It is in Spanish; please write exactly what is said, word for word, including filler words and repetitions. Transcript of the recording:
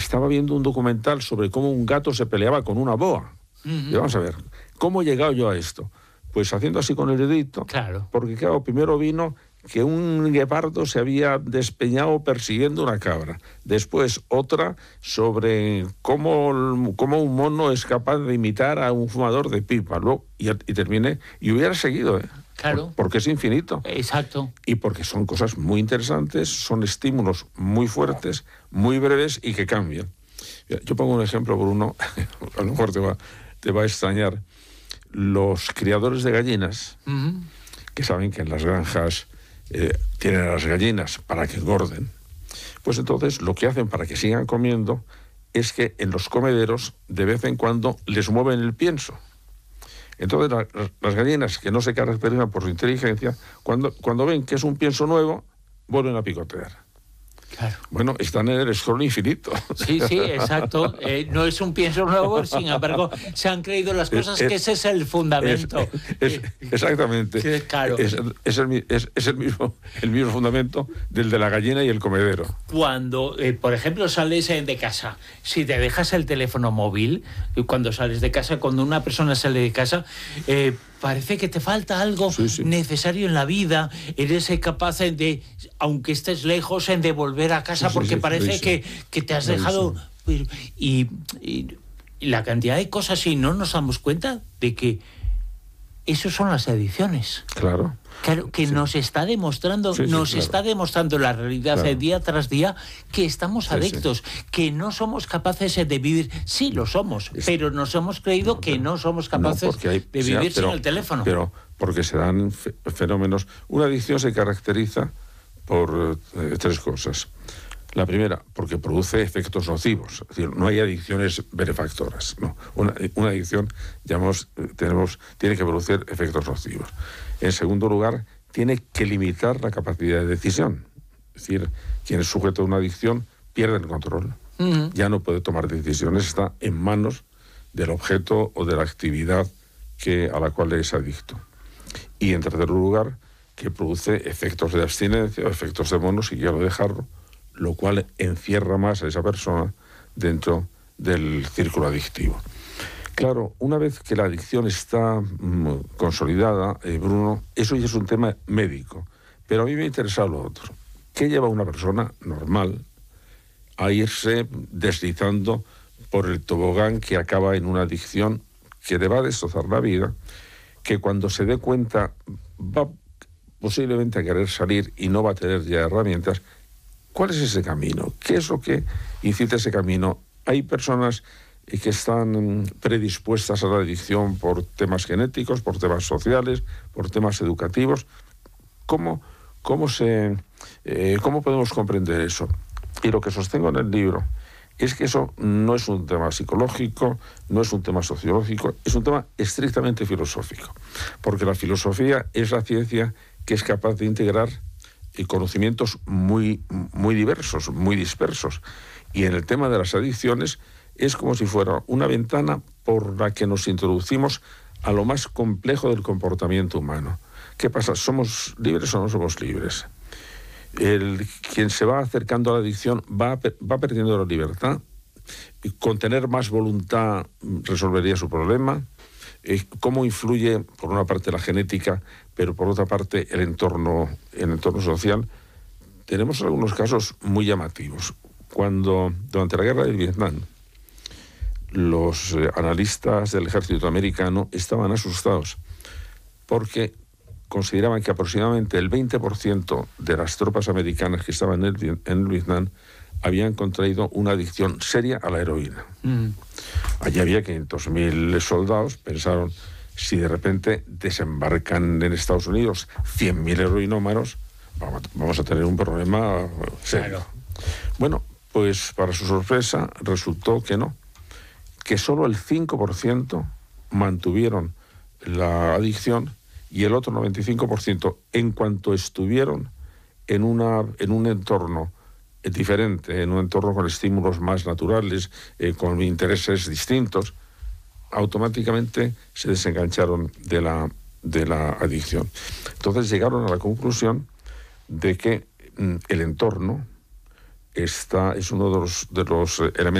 estaba viendo un documental sobre cómo un gato se peleaba con una boa. Uh-huh. Y vamos a ver, ¿cómo he llegado yo a esto? Pues haciendo así con el dedito, claro. Porque claro, primero vino que un guepardo se había despeñado persiguiendo una cabra. Después otra sobre cómo, cómo un mono es capaz de imitar a un fumador de pipa. Luego, y, y terminé, y hubiera seguido, ¿eh? Claro. Por, porque es infinito. Exacto. Y porque son cosas muy interesantes, son estímulos muy fuertes, muy breves y que cambian. Yo pongo un ejemplo, Bruno, a lo mejor te va, te va a extrañar. Los criadores de gallinas, uh-huh. que saben que en las granjas eh, tienen a las gallinas para que engorden, pues entonces lo que hacen para que sigan comiendo es que en los comederos de vez en cuando les mueven el pienso. Entonces la, las gallinas que no se caracterizan por su inteligencia, cuando, cuando ven que es un pienso nuevo, vuelven a picotear. Claro. Bueno, están en el scroll infinito. Sí, sí, exacto. Eh, no es un pienso nuevo, sin embargo, se han creído las cosas, es, que ese es el fundamento. Es, es, exactamente. Sí, claro. Es, es, el, es, es el, mismo, el mismo fundamento del de la gallina y el comedero. Cuando, eh, por ejemplo, sales de casa, si te dejas el teléfono móvil, cuando sales de casa, cuando una persona sale de casa, eh, parece que te falta algo sí, sí. necesario en la vida, eres capaz de, aunque estés lejos, en de volver a casa, sí, porque sí, parece sí, que, que te has sí, dejado... Sí. Y, y, y la cantidad de cosas, y no nos damos cuenta de que eso son las adicciones. Claro. Claro, que sí. nos está demostrando, sí, sí, nos claro. está demostrando la realidad claro. día tras día que estamos sí, adictos, sí. que no somos capaces de vivir. Sí, lo somos, es, pero nos hemos creído no, que no somos capaces no, hay, de vivir sea, pero, sin el teléfono. Pero porque se dan fenómenos. Una adicción se caracteriza por eh, tres cosas. La primera, porque produce efectos nocivos. Es decir, no hay adicciones benefactoras. No. Una, una adicción, digamos, tenemos, tiene que producir efectos nocivos. En segundo lugar, tiene que limitar la capacidad de decisión. Es decir, quien es sujeto a una adicción pierde el control. Uh-huh. Ya no puede tomar decisiones, está en manos del objeto o de la actividad que, a la cual es adicto. Y en tercer lugar, que produce efectos de abstinencia o efectos de mono si quiero dejarlo, lo cual encierra más a esa persona dentro del círculo adictivo. Claro, una vez que la adicción está mmm, consolidada, eh, Bruno, eso ya es un tema médico. Pero a mí me interesa lo otro. ¿Qué lleva a una persona normal a irse deslizando por el tobogán que acaba en una adicción que le va a destrozar la vida, que cuando se dé cuenta va posiblemente a querer salir y no va a tener ya herramientas? ¿Cuál es ese camino? ¿Qué es lo que incita ese camino? Hay personas que están predispuestas a la adicción por temas genéticos, por temas sociales, por temas educativos. ¿Cómo, cómo, se, eh, cómo podemos comprender eso? Y lo que sostengo en el libro es que eso no es un tema psicológico, no es un tema sociológico, es un tema estrictamente filosófico. Porque la filosofía es la ciencia que es capaz de integrar y conocimientos muy, muy diversos, muy dispersos. Y en el tema de las adicciones es como si fuera una ventana por la que nos introducimos a lo más complejo del comportamiento humano. ¿Qué pasa? ¿Somos libres o no somos libres? El, quien se va acercando a la adicción va, va perdiendo la libertad. Con tener más voluntad resolvería su problema. ¿Cómo influye, por una parte, la genética, pero por otra parte, el entorno, el entorno social? Tenemos algunos casos muy llamativos. Cuando, durante la guerra del Vietnam, los eh, analistas del ejército americano estaban asustados porque consideraban que aproximadamente el veinte por ciento de las tropas americanas que estaban en el, en el Vietnam habían contraído una adicción seria a la heroína. Mm. Allí había quinientos mil soldados. Pensaron, si de repente desembarcan en Estados Unidos cien mil heroinómanos, vamos a tener un problema serio. Claro. Bueno, pues para su sorpresa resultó que no, que solo el cinco por ciento mantuvieron la adicción y el otro noventa y cinco por ciento, en cuanto estuvieron en, una, en un entorno diferente, en un entorno con estímulos más naturales, eh, con intereses distintos, automáticamente se desengancharon de la, de la adicción. Entonces llegaron a la conclusión de que mm, el entorno está, es uno de los, de los elementos